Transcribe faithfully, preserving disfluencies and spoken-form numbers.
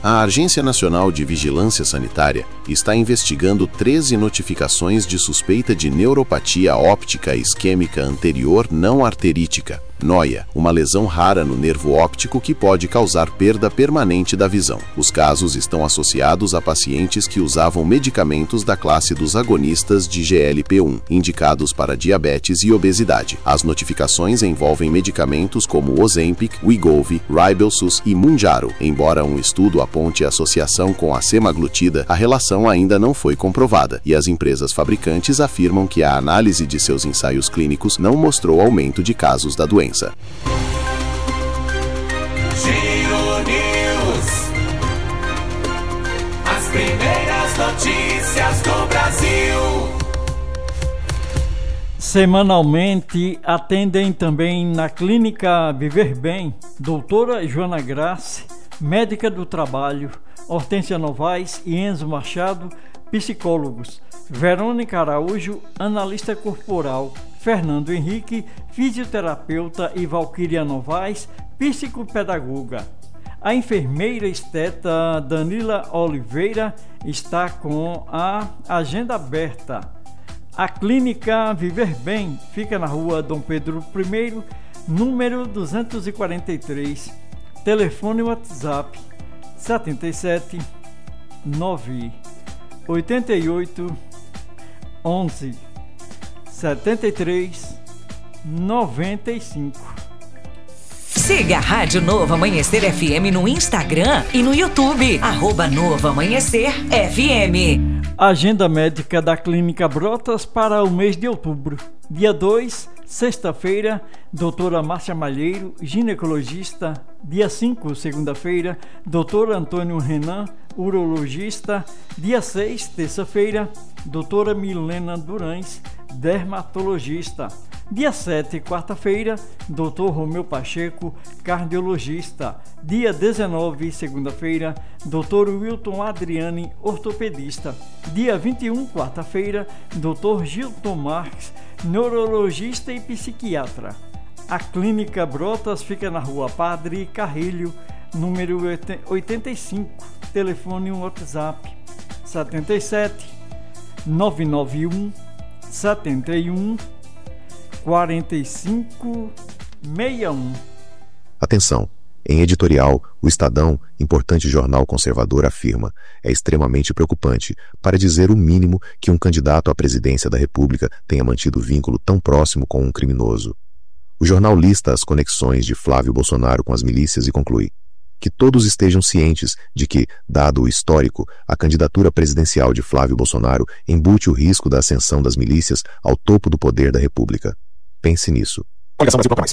A Agência Nacional de Vigilância Sanitária está investigando treze notificações de suspeita de neuropatia óptica isquêmica anterior não arterítica, NOIA, uma lesão rara no nervo óptico que pode causar perda permanente da visão. Os casos estão associados a pacientes que usavam medicamentos da classe dos agonistas de G L P um, indicados para diabetes e obesidade. As notificações envolvem medicamentos como Ozempic, Wegovy, Ribelsus e Mounjaro. Embora um estudo aponte associação com a semaglutida, a relação ainda não foi comprovada, e as empresas fabricantes afirmam que a análise de seus ensaios clínicos não mostrou aumento de casos da doença. Giro News. As primeiras notícias do Brasil. Semanalmente atendem também na Clínica Viver Bem doutora Joana Grace, médica do trabalho, Hortência Novaes e Enzo Machado, psicólogos, Verônica Araújo, analista corporal, Fernando Henrique, fisioterapeuta, e Valquíria Novaes, psicopedagoga. A enfermeira esteta Danila Oliveira está com a agenda aberta. A Clínica Viver Bem fica na rua Dom Pedro I, número duzentos e quarenta e três. Telefone WhatsApp sete sete nove oito oito onze setenta e três noventa e cinco. Siga a Rádio Novo Amanhecer F M no Instagram e no YouTube, arroba Novo Amanhecer F M. Agenda médica da Clínica Brotas para o mês de outubro. Dia dois, sexta-feira, doutora Márcia Malheiro, ginecologista. Dia cinco, segunda-feira, doutor Antônio Renan, urologista. Dia seis, terça-feira, doutora Milena Durães, dermatologista. Dia sete, quarta-feira, doutor Romeu Pacheco, cardiologista. Dia dezenove, segunda-feira, doutor Wilton Adriane, ortopedista. Dia vinte e um, quarta-feira, doutor Gilton Marques, neurologista e psiquiatra. A Clínica Brotas fica na rua Padre Carrilho, número oitenta e cinco. Telefone um WhatsApp sete sete nove nove um sete um quatro cinco seis um. Atenção! Em editorial, o Estadão, importante jornal conservador, afirma: é extremamente preocupante, para dizer o mínimo, que um candidato à presidência da República tenha mantido vínculo tão próximo com um criminoso. O jornal lista as conexões de Flávio Bolsonaro com as milícias e conclui: que todos estejam cientes de que, dado o histórico, a candidatura presidencial de Flávio Bolsonaro embute o risco da ascensão das milícias ao topo do poder da República. Pense nisso. Coligação Brasil Pouco Mais.